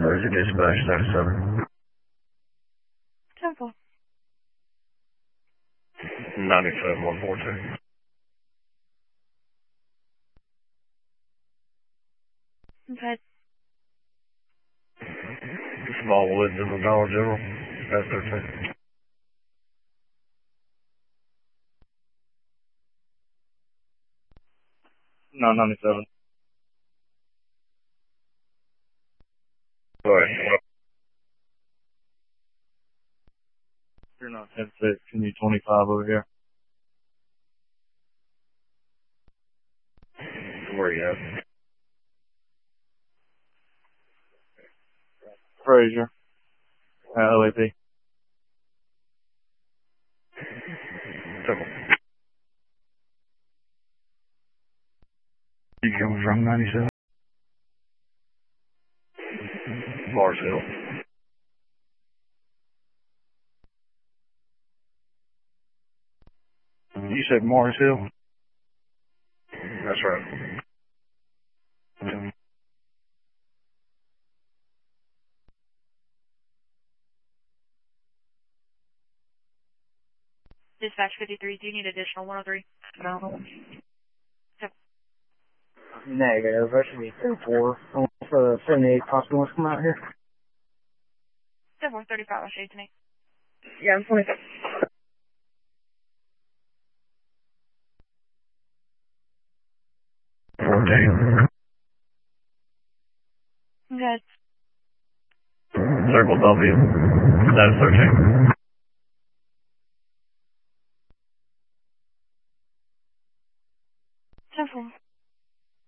Emergency dispatch 97. Temple. 97 142. Okay. Small Woods in the Dollar General. That's 13. No, 97. Sorry. You're not 10-6. Can you 25 over here? Where you at? Frazier. OAP. Temple. You coming from 97? Mars Hill. You said Mars Hill? That's right. Dispatch 53, do you need additional 103? No. Negative. That should be 10-4. For the 78 possible ones come out here. 10-4, 35 on shade tonight. Yeah, I'm 25. Okay. Circle W. That's 13.